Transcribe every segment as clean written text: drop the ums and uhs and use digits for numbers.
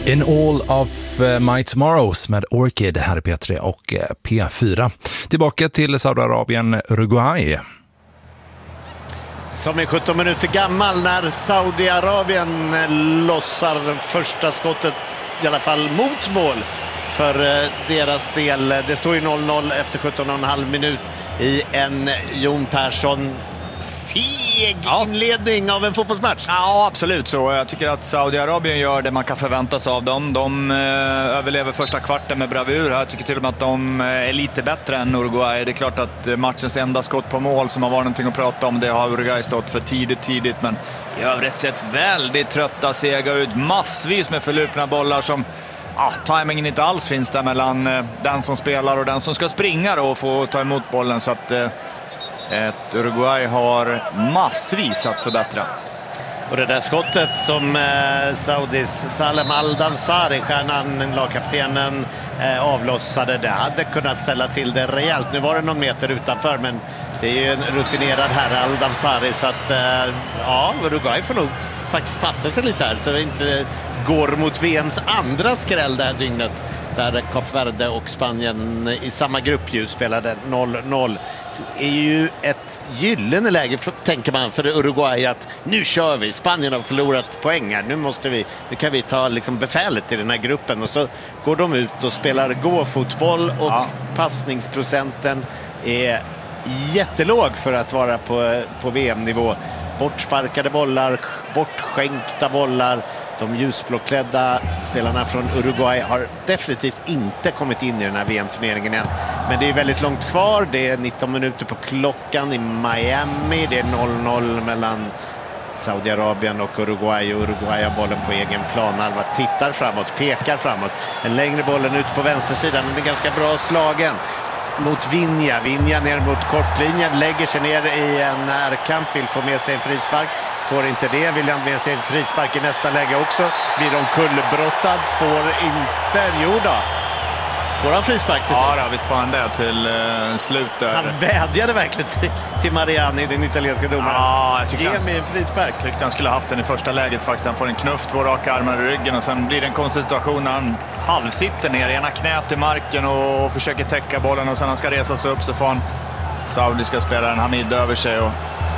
In all of my tomorrows med Orchid här i P3 och P4. Tillbaka till Saudiarabien, Uruguay. Som är 17 minuter gammal när Saudiarabien lossar första skottet, i alla fall mot mål för deras del. Det står ju 0-0 efter 17,5 minut i en Jon Persson seg inledning av en fotbollsmatch. Ja, absolut så. Jag tycker att Saudiarabien gör det man kan förvänta sig av dem. De överlever första kvarten med bravur. Jag tycker till och med att de är lite bättre än Uruguay. Det är klart att matchens enda skott på mål som har varit någonting att prata om, det har Uruguay stått för tidigt. Men i övrigt sett väldigt trötta, sega ut. Massvis med förlupna bollar som... timingen inte alls finns där mellan den som spelar och den som ska springa och få ta emot bollen. Så att... ett Uruguay har massvis att förbättra. Och det där skottet som Saudis Salem Al-Dawsari, stjärnan, lagkaptenen, avlossade, det hade kunnat ställa till det rejält. Nu var det någon meter utanför, men det är ju en rutinerad herre, Al-Dawsari, så att Uruguay får nog faktiskt passa sig lite här så det inte går mot VMs andra skräll det här dygnet, där Kap Verde och Spanien i samma grupp ju spelade 0-0. Det är ju ett gyllene läge, tänker man, för Uruguay att nu kör vi. Spanien har förlorat poäng här. Nu kan vi ta liksom befälet i den här gruppen. Och så går de ut och spelar gåfotboll och passningsprocenten är jättelåg för att vara på VM-nivå. Bortsparkade bollar, bortskänkta bollar. De ljusblåklädda spelarna från Uruguay har definitivt inte kommit in i den här VM-turneringen än. Men det är väldigt långt kvar. Det är 19 minuter på klockan i Miami. Det är 0-0 mellan Saudiarabien och Uruguay. Och Uruguay har bollen på egen planhalva. Tittar framåt, pekar framåt. Den längre bollen ut på vänstersidan. Den är ganska bra slagen mot Vinja. Vinja ner mot kortlinjen, lägger sig ner i en närkamp, vill få med sig en frispark, får inte det, vill han med sig en frispark i nästa läge också, blir de kullbrottad, får inte, får han frispark till slut? Ja, visst får han det till slut där. Han vädjade verkligen till Mariani, den italienska domaren. Ja, ge mig en frispark. Jag tyckte han skulle haft den i första läget faktiskt. Han får en knuff, 2 raka armar i ryggen och sen blir det en konstig situation när han halvsitter ner, ena knät i marken och försöker täcka bollen, och sen han ska resa sig upp så får han saudiska spelaren Hamid över sig och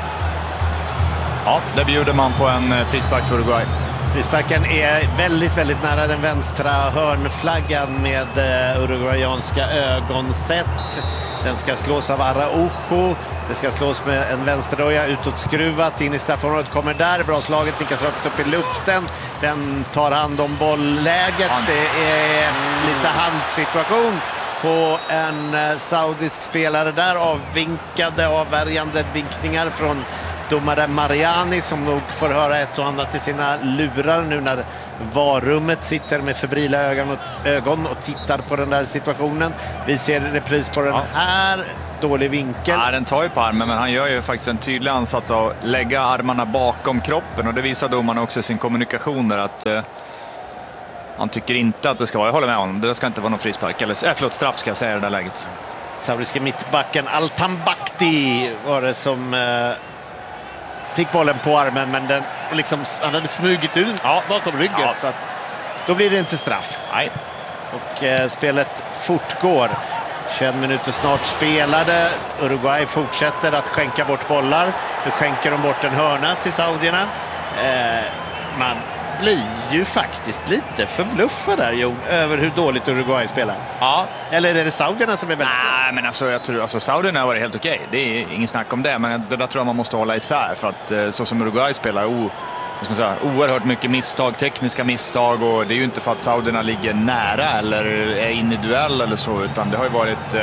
där bjuder man på en frispark för Uruguay. Frisparken är väldigt, väldigt nära den vänstra hörnflaggan med uruguayanska ögonsätt. Den ska slås av Araujo. Det ska slås med en vänsterröja utåt skruvat in i straffområdet. Kommer där, bra slaget, nickas rakt upp i luften. Vem tar hand om bollläget? Det är lite handsituation på en saudisk spelare där. Avvärjande vinkningar från domare Mariani, som nog får höra ett och annat till sina lurar nu när varummet sitter med febrila ögon och tittar på den där situationen. Vi ser repris på den här. Dålig vinkel. Ja, den tar ju på armen, men han gör ju faktiskt en tydlig ansats att lägga armarna bakom kroppen, och det visar domaren också i sin kommunikation där att han tycker inte att det ska vara. Jag håller med honom, det ska inte vara någon frispark eller straff ska jag säga i det där läget. Saudiska mittbacken Al-Tambakti var det som fick bollen på armen, men den liksom, han hade smugit ut bakom ryggen, så att då blir det inte straff. Nej. Och spelet fortgår. 21 minuter snart spelade. Uruguay fortsätter att skänka bort bollar. Nu skänker de bort en hörna till saudierna. Man blir ju faktiskt lite förbluffad där, Jon, över hur dåligt Uruguay spelar. Ja. Eller är det saudierna som är väldigt bra? Nej, men alltså, jag tror saudierna har varit helt okej. Det är ingen snack om det, men det där tror jag man måste hålla isär, för att så som Uruguay spelar oerhört mycket misstag, tekniska misstag, och det är ju inte för att saudierna ligger nära eller är inne i duell eller så, utan det har ju varit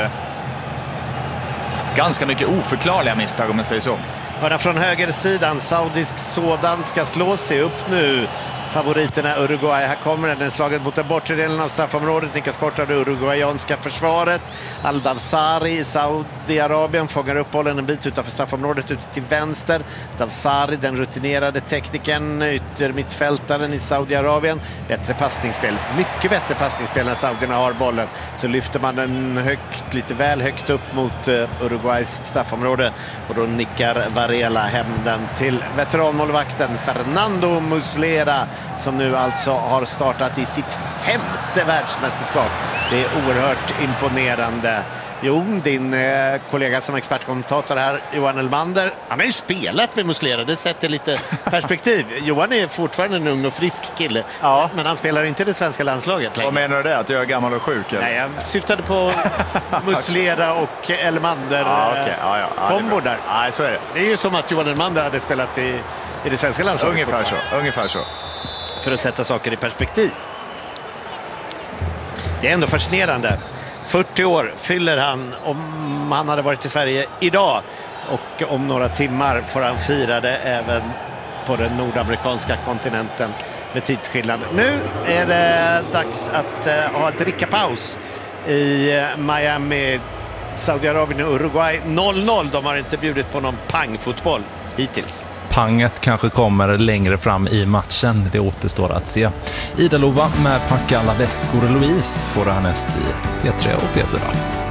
ganska mycket oförklarliga misstag, om man säger så. Hörna från högersidan, saudisk sådan, ska slå sig upp nu. Favoriterna Uruguay. Här kommer den slaget mot den bortre delen av straffområdet. Nickas bort av det uruguayanska försvaret. Al-Dawsari i Saudiarabien fångar upp bollen en bit utanför straffområdet ute till vänster. Dawsari, den rutinerade tekniken, yttermittfältaren i Saudiarabien. Bättre passningsspel, mycket bättre passningsspel när saudierna har bollen. Så lyfter man den lite väl högt upp mot Uruguays straffområde, och då nickar Varela hem den till veteranmålvakten Fernando Muslera. som nu alltså har startat i sitt 5:e världsmästerskap. Det är oerhört imponerande. Jo, din kollega som expertkommentator här, Johan Elmander, han har ju spelat med Muslera, det sätter lite perspektiv. Johan är fortfarande en ung och frisk kille, ja. Men han spelar inte i det svenska landslaget längre. Vad menar du det? Att jag är gammal och sjuk? Eller? Nej, jag syftade på Muslera och Elmander kombo där. Nej, så är det. Det är ju som att Johan Elmander hade spelat i det svenska landslaget. Ungefär så. För att sätta saker i perspektiv. Det är ändå fascinerande. 40 år fyller han om han hade varit i Sverige idag. Och om några timmar får han fira det även på den nordamerikanska kontinenten med tidsskillnad. Nu är det dags att ha ett drickapaus i Miami, Saudiarabien och Uruguay. 0-0. De har inte bjudit på någon pangfotboll hittills. Panget kanske kommer längre fram i matchen. Det återstår att se. Ida Lova med Packa alla väskor. Louise får härnäst i P3 och P4.